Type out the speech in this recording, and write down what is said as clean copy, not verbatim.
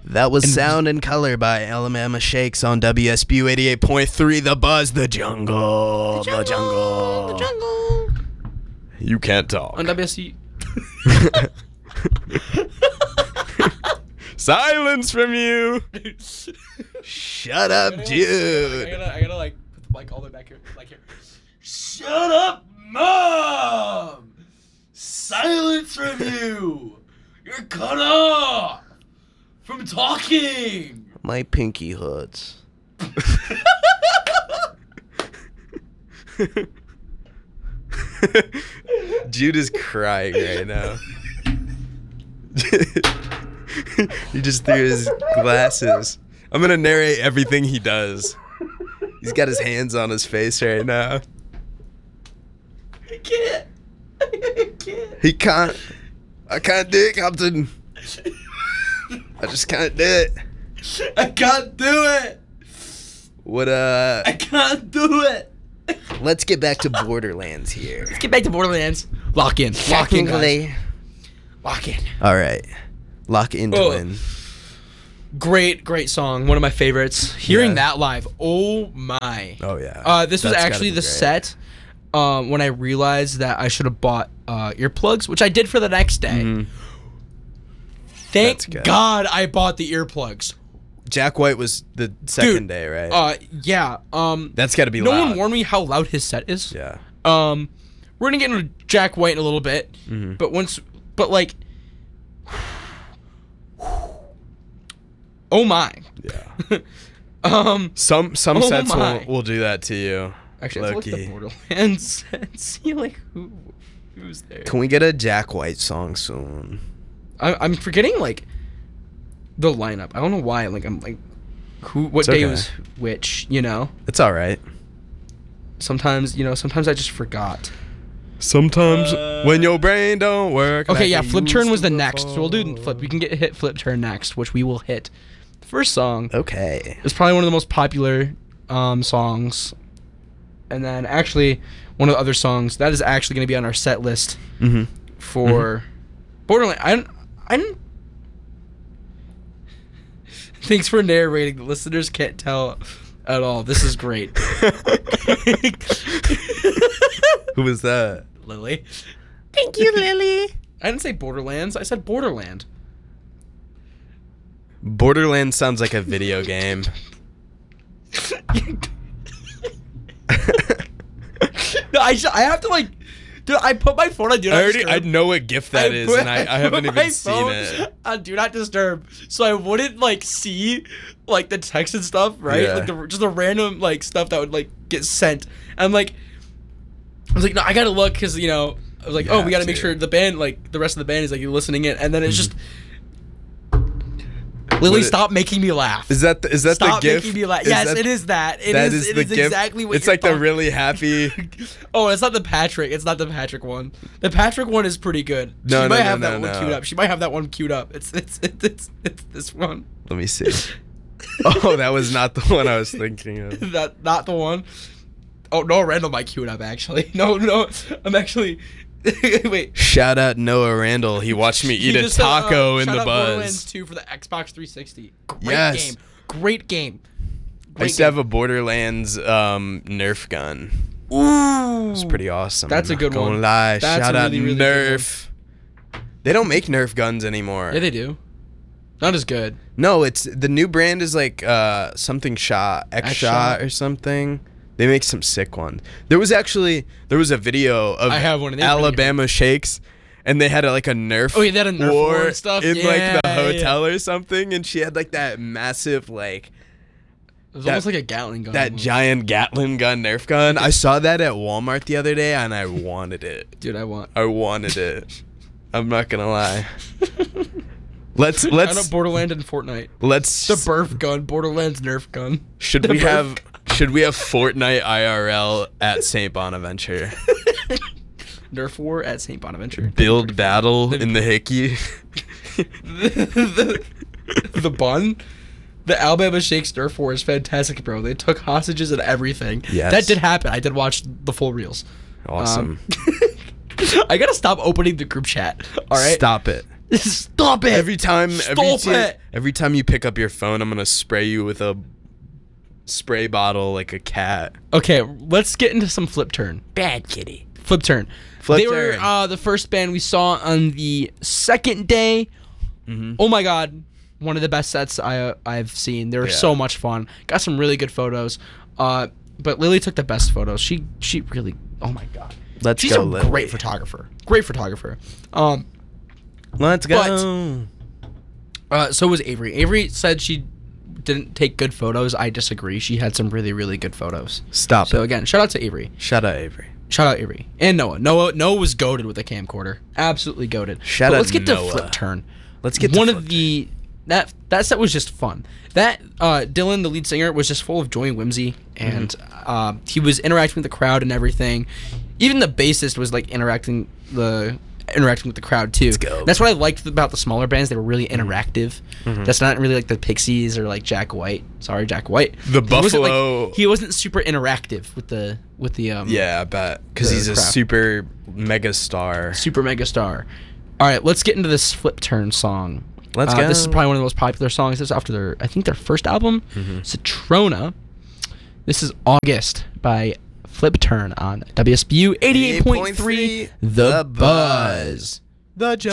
That was Sound and Color by Alabama Shakes on WSBU 88.3, The Buzz, The Jungle. The Jungle. You can't talk. On WSBU. Silence from you. Shut up, dude. I gotta like put the mic all the way back here. Like here. Shut up, Mom. Silence from you. You're cut off from talking. My pinky hurts. Jude is crying right now. He just threw his glasses. I'm gonna narrate everything he does. He's got his hands on his face right now. I can't. He can't. I can't do it, Captain. I just can't do it. I can't do it. What I can't do it. Let's get back to Borderlands here. Let's get back to Borderlands. Lock in. Lock in, guys. Lock in. All right. Lock in, twin. Great song. One of my favorites. Hearing that live. Oh my. Oh yeah. This was actually the set when I realized that I should have bought earplugs, which I did for the next day. Mm-hmm. Thank God I bought the earplugs. Jack White was the second day, right? Yeah. That's got to be no loud. one warned me how loud his set is. Yeah. We're gonna get into Jack White in a little bit, Mm-hmm. but like, oh my. Yeah. Some sets my. will do that to you. Actually, I have to look at the Borderlands and see like who's there. Can we get a Jack White song soon? I'm forgetting like the lineup. I don't know why. Like I'm like, what day was which? You know. It's all right. Sometimes I just forgot. Sometimes when your brain don't work. Okay, like yeah. it Flip Turn used was the to next. So we'll do flip. We can hit Flip Turn next, which we will hit. The first song. Okay. It's probably one of the most popular songs. And then actually one of the other songs that is actually going to be on our set list for Borderlands. I didn't. Thanks for narrating. The listeners can't tell at all. This is great. Who was that? Lily. Thank you, Lily. I didn't say Borderlands. I said Borderland. Borderlands sounds like a video game. No, I have to like, dude. I put my phone on Do Not Disturb. I know what GIF that is, and I haven't even seen it. On Do Not Disturb, so I wouldn't like see like the text and stuff, right? Yeah. Like just the random like stuff that would like get sent. And I'm like, I was like, no, I gotta look because I was like, we gotta make sure the band, like the rest of the band, is like listening in, and then it's just. Lily, stop making me laugh. Is that the GIF? Stop making me laugh. Yes, it is that. It is the GIF? exactly what it's you're like the really happy. Oh, it's not the Patrick. It's not the Patrick one. The Patrick one is pretty good. She might have that one queued up. She might have that one queued up. It's this one. Let me see. Oh, that was not the one I was thinking of. Not the one. Oh, Noah Randall might queue it up actually. No, I'm actually. Wait. Shout out Noah Randall. He watched me eat a taco in the Shout out Buzz. Borderlands 2 for the Xbox 360. Great game. I used to have a Borderlands Nerf gun. Ooh, it's pretty awesome. That's a good one. Don't lie. That's Shout out really Nerf. They don't make Nerf guns anymore. Yeah, they do. Not as good. No, it's the new brand is like something shot, X-Shot or something. They make some sick ones. There was a video of I have one. Alabama Shakes, and they had like a Nerf. Oh yeah, they had a Nerf war and stuff in like the hotel or something, and she had like that massive like. It was almost like a Gatling gun. That giant Gatling gun, Nerf gun. I saw that at Walmart the other day, and I wanted it. Dude, I wanted it. I'm not gonna lie. Let's. I know Borderlands and Fortnite. Let's. The Burf gun, Borderlands Nerf gun. Should we have Fortnite IRL at St. Bonaventure? Nerf War at St. Bonaventure. Build battle in the Hickey. The bun. The Alabama Shakes Nerf War is fantastic, bro. They took hostages and everything. Yes. That did happen. I did watch the full reels. Awesome. I gotta stop opening the group chat. All right. Stop it. Stop it. Every time you pick up your phone, I'm gonna spray you with a spray bottle like a cat. Okay, let's get into some Flip Turn. Bad kitty. Flip Turn. Flip They Turn. were the first band we saw on the second day. Mm-hmm. Oh my god, one of the best sets I've seen. They were so much fun. Got some really good photos. But Lily took the best photos. She really. Oh my god. Let's She's go, a Lily. great photographer. Great photographer. Let's go. So was Avery. Avery said she didn't take good photos. I disagree. She had some really, really good photos. Stop So it. again, shout out to Avery. Shout out Avery. Shout out Avery. And Noah. Noah was goated with a camcorder. Absolutely goated. Shout But out let's get to Noah. Flip Turn. Let's get to one Flip of the that set was just fun. That Dylan, the lead singer, was just full of joy and whimsy, and he was interacting with the crowd and everything. Even the bassist was like interacting with the crowd too. go. That's what I liked about the smaller bands. They were really interactive. That's not really like the Pixies or like Jack White. Sorry, Jack White. The He wasn't, Buffalo. he wasn't super interactive with the Yeah, I bet. Because the he's a crowd. super mega star. super mega star. All right, let's get into this Flip Turn song. Let's go. This is probably one of the most popular songs. This is after their first album, Citrona. This is August by Flip Turn on WSBU 88.3 The Buzz. The